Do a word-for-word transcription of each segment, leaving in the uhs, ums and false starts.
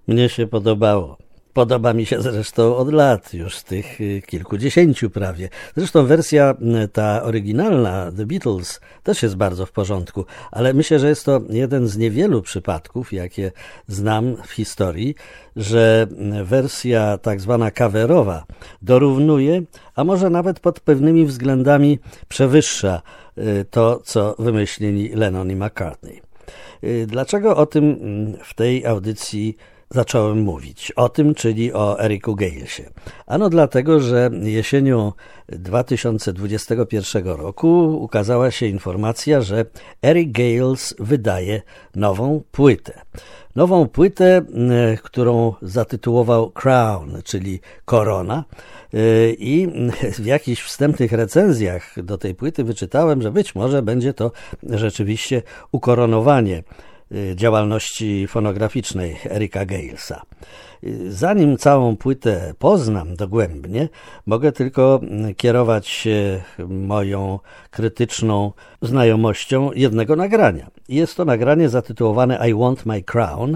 Mnie się podobało. Podoba mi się zresztą od lat, już tych kilkudziesięciu prawie. Zresztą wersja ta oryginalna, The Beatles, też jest bardzo w porządku, ale myślę, że jest to jeden z niewielu przypadków, jakie znam w historii, że wersja tak zwana coverowa dorównuje, a może nawet pod pewnymi względami przewyższa to, co wymyślili Lennon i McCartney. Dlaczego o tym w tej audycji zacząłem mówić? O tym, czyli o Ericu Galesie. Ano dlatego, że jesienią dwa tysiące dwudziestego pierwszego roku ukazała się informacja, że Eric Gales wydaje nową płytę. Nową płytę, którą zatytułował Crown, czyli Korona. I w jakichś wstępnych recenzjach do tej płyty wyczytałem, że być może będzie to rzeczywiście ukoronowanie działalności fonograficznej Erica Galesa. Zanim całą płytę poznam dogłębnie, mogę tylko kierować się moją krytyczną znajomością jednego nagrania. Jest to nagranie zatytułowane I Want My Crown.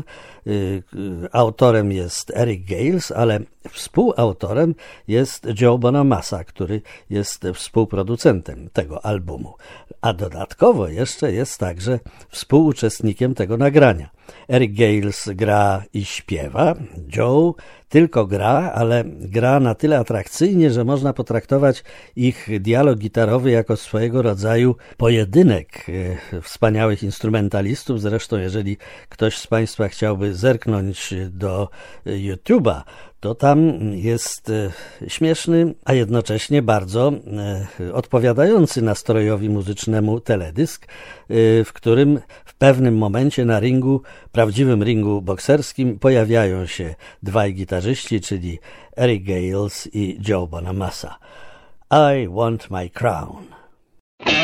Autorem jest Eric Gales, ale współautorem jest Joe Bonamassa, który jest współproducentem tego albumu. A dodatkowo jeszcze jest także współuczestnikiem tego nagrania. Eric Gales gra i śpiewa, Joe tylko gra, ale gra na tyle atrakcyjnie, że można potraktować ich dialog gitarowy jako swojego rodzaju pojedynek wspaniałych instrumentalistów. Zresztą jeżeli ktoś z Państwa chciałby zerknąć do YouTube'a, to tam jest śmieszny, a jednocześnie bardzo odpowiadający nastrojowi muzycznemu teledysk, w którym w pewnym momencie na ringu, prawdziwym ringu bokserskim, pojawiają się dwaj gitarzyści, czyli Eric Gales i Joe Bonamassa. I Want My Crown.